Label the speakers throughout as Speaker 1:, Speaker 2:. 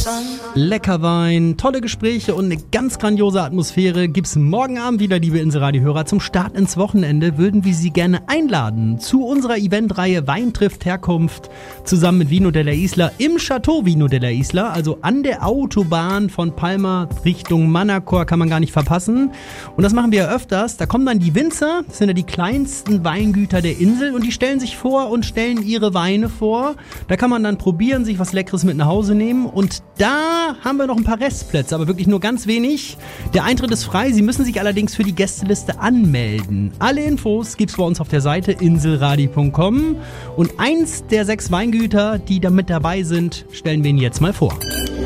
Speaker 1: Lecker Wein, tolle Gespräche und eine ganz grandiose Atmosphäre gibt's morgen Abend wieder, liebe Inselradio-Hörer. Zum Start ins Wochenende würden wir Sie gerne einladen zu unserer Eventreihe Wein trifft Herkunft zusammen mit Vino della Isla im Chateau Vino della Isla, also an der Autobahn von Palma Richtung Manacor, kann man gar nicht verpassen. Und das machen wir ja öfters. Da kommen dann die Winzer, das sind ja die kleinsten Weingüter der Insel und die stellen sich vor und stellen ihre Weine vor. Da kann man dann probieren, sich was Leckeres mit nach Hause nehmen und da haben wir noch ein paar Restplätze, aber wirklich nur ganz wenig. Der Eintritt ist frei, Sie müssen sich allerdings für die Gästeliste anmelden. Alle Infos gibt's bei uns auf der Seite inselradio.com und eins der 6 Weingüter, die da mit dabei sind, stellen wir Ihnen jetzt mal vor.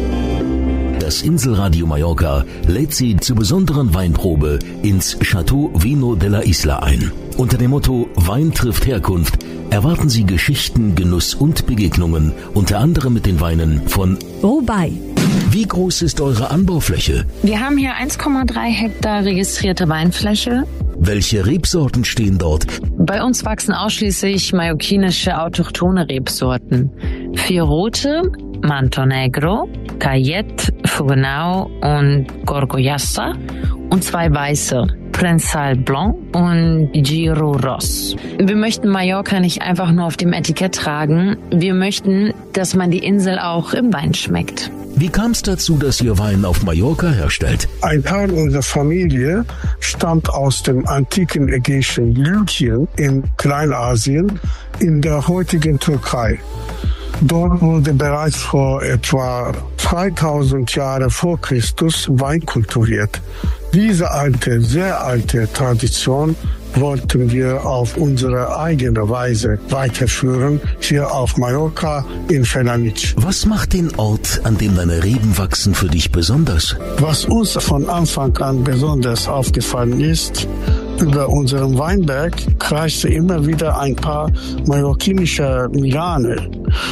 Speaker 2: Das Inselradio Mallorca lädt Sie zur besonderen Weinprobe ins Chateau Vino della Isla ein. Unter dem Motto Wein trifft Herkunft erwarten Sie Geschichten, Genuss und Begegnungen, unter anderem mit den Weinen von
Speaker 3: Wobei.
Speaker 2: Wie groß ist eure Anbaufläche?
Speaker 3: Wir haben hier 1,3 Hektar registrierte Weinfläche.
Speaker 2: Welche Rebsorten stehen dort?
Speaker 3: Bei uns wachsen ausschließlich mallorquinische autochthone Rebsorten. 4 rote, Manto Negro, Cayet, Fugenau und Gorgoyassa und 2 weiße, Prensal Blanc und Giro Ross. Wir möchten Mallorca nicht einfach nur auf dem Etikett tragen. Wir möchten, dass man die Insel auch im Wein schmeckt.
Speaker 2: Wie kam es dazu, dass ihr Wein auf Mallorca herstellt?
Speaker 4: Ein Teil unserer Familie stammt aus dem antiken ägäischen Lykien in Kleinasien in der heutigen Türkei. Dort wurde bereits vor etwa 2000 Jahren vor Christus Wein kultiviert. Diese alte, sehr alte Tradition wollten wir auf unsere eigene Weise weiterführen, hier auf Mallorca in Felanitx.
Speaker 2: Was macht den Ort, an dem deine Reben wachsen, für dich besonders?
Speaker 4: Was uns von Anfang an besonders aufgefallen ist, über unserem Weinberg kreiste immer wieder ein paar mallorquinische Milane.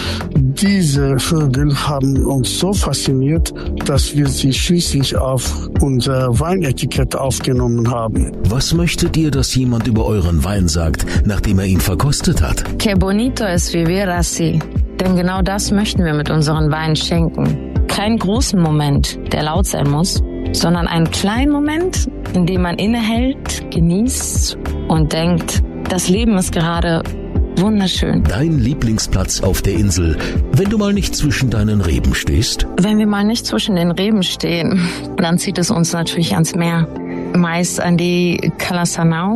Speaker 4: Diese Vögel haben uns so fasziniert, dass wir sie schließlich auf unser Weinetikett aufgenommen haben.
Speaker 2: Was möchtet ihr, dass jemand über euren Wein sagt, nachdem er ihn verkostet hat?
Speaker 3: Que bonito es vivir así. Denn genau das möchten wir mit unseren Weinen schenken. Keinen großen Moment, der laut sein muss, sondern einen kleinen Moment, in dem man innehält, genießt und denkt, das Leben ist gerade wunderschön.
Speaker 2: Dein Lieblingsplatz auf der Insel, wenn du mal nicht zwischen deinen Reben stehst?
Speaker 3: Wenn wir mal nicht zwischen den Reben stehen, dann zieht es uns natürlich ans Meer. Meist an die Cala Sanau.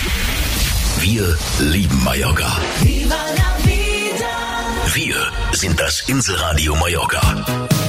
Speaker 2: Wir lieben Mallorca. Wir sind das Inselradio Mallorca.